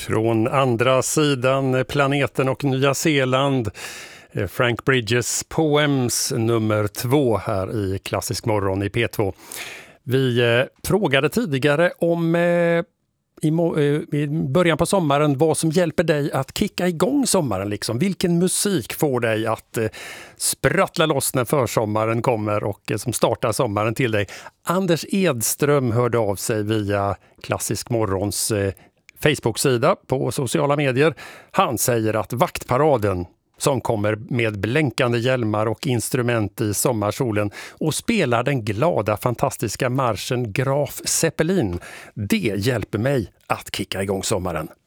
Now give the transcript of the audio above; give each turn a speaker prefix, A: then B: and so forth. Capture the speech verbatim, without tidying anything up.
A: Från andra sidan planeten och Nya Zeeland, Frank Bridges Poems nummer två här i Klassisk morgon i P två. Vi eh, frågade tidigare om eh, i, mo- eh, i början på sommaren vad som hjälper dig att kicka igång sommaren. Liksom. Vilken musik får dig att eh, sprattla loss när försommaren kommer och eh, som startar sommaren till dig. Anders Edström hörde av sig via Klassisk morgons eh, Facebook-sida på sociala medier. Han säger att Vaktparaden, som kommer med blänkande hjälmar och instrument i sommarsolen och spelar den glada, fantastiska marschen Graf Zeppelin, det hjälper mig att kicka igång sommaren.